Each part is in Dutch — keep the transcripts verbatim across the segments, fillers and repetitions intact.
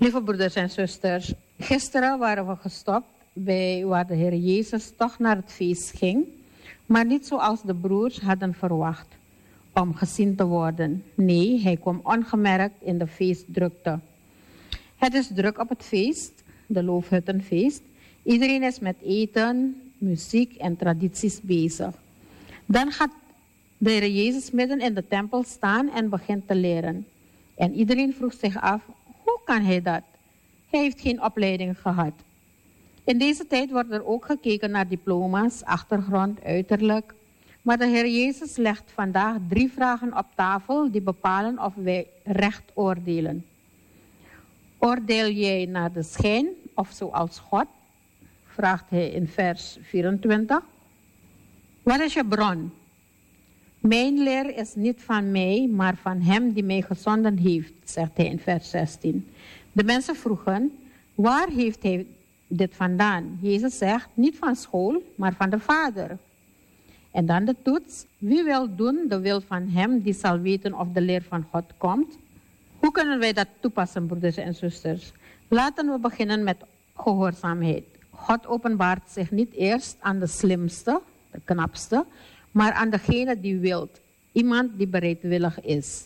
Lieve broeders en zusters, gisteren waren we gestopt bij waar de Heer Jezus toch naar het feest ging, maar niet zoals de broers hadden verwacht, om gezien te worden. Nee, hij kwam ongemerkt in de feestdrukte. Het is druk op het feest, de Loofhuttenfeest. Iedereen is met eten, muziek en tradities bezig. Dan gaat de Heer Jezus midden in de tempel staan en begint te leren. En iedereen vroeg zich af, hoe kan hij dat? Hij heeft geen opleiding gehad. In deze tijd wordt er ook gekeken naar diploma's, achtergrond, uiterlijk. Maar de Heer Jezus legt vandaag drie vragen op tafel die bepalen of wij recht oordelen. Oordeel jij naar de schijn of zoals God? Vraagt hij in vers vierentwintig. Wat is je bron? Mijn leer is niet van mij, maar van hem die mij gezonden heeft, zegt hij in vers zestien. De mensen vroegen, waar heeft hij dit vandaan? Jezus zegt, niet van school, maar van de Vader. En dan de toets, wie wil doen de wil van hem die zal weten of de leer van God komt? Hoe kunnen wij dat toepassen, broeders en zusters? Laten we beginnen met gehoorzaamheid. God openbaart zich niet eerst aan de slimste, de knapste, maar aan degene die wilt. Iemand die bereidwillig is.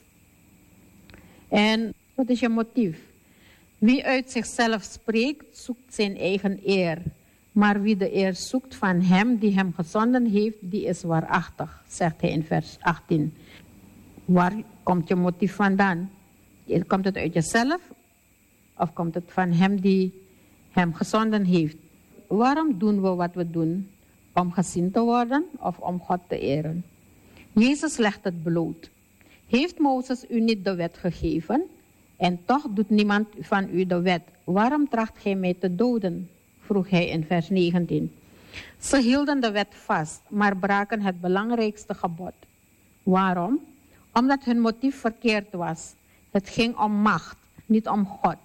En wat is je motief? Wie uit zichzelf spreekt, zoekt zijn eigen eer. Maar wie de eer zoekt van hem die hem gezonden heeft, die is waarachtig, zegt hij in vers achttien. Waar komt je motief vandaan? Komt het uit jezelf? Of komt het van hem die hem gezonden heeft? Waarom doen we wat we doen? Om gezien te worden of om God te eren? Jezus legt het bloot. Heeft Mozes u niet de wet gegeven? En toch doet niemand van u de wet. Waarom tracht gij mij te doden? Vroeg hij in vers negentien. Ze hielden de wet vast, maar braken het belangrijkste gebod. Waarom? Omdat hun motief verkeerd was. Het ging om macht, niet om God.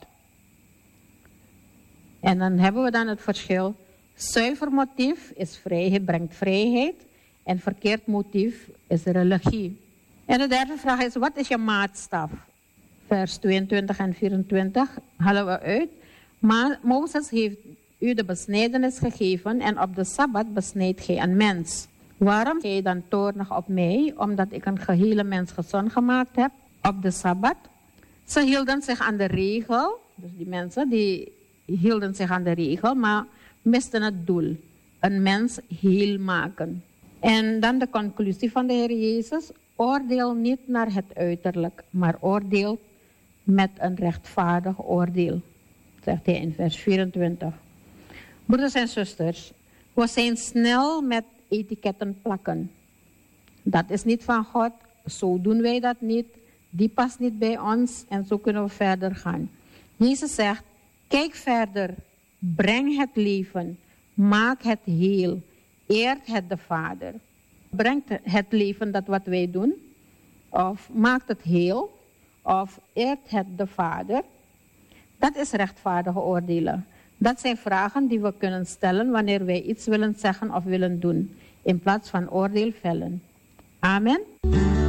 En dan hebben we dan het verschil. Zuiver motief is vrijheid, brengt vrijheid. En verkeerd motief is religie. En de derde vraag is, wat is je maatstaf? Vers tweeëntwintig en vierentwintig halen we uit. Maar Mozes heeft u de besnijdenis gegeven en op de Sabbat besnijdt gij een mens. Waarom gij je dan toornig op mij, omdat ik een gehele mens gezond gemaakt heb op de Sabbat? Ze hielden zich aan de regel, dus die mensen die hielden zich aan de regel, maar misten het doel. Een mens heel maken. En dan de conclusie van de Heer Jezus. Oordeel niet naar het uiterlijk, maar oordeel met een rechtvaardig oordeel. Zegt hij in vers vierentwintig. Broeders en zusters, we zijn snel met etiketten plakken. Dat is niet van God, zo doen wij dat niet. Die past niet bij ons en zo kunnen we verder gaan. Jezus zegt, kijk verder, breng het leven, maak het heel, eert het de Vader. Brengt het leven dat wat wij doen, of maakt het heel, of eert het de Vader. Dat is rechtvaardige oordelen. Dat zijn vragen die we kunnen stellen wanneer wij iets willen zeggen of willen doen, in plaats van oordeel vellen. Amen.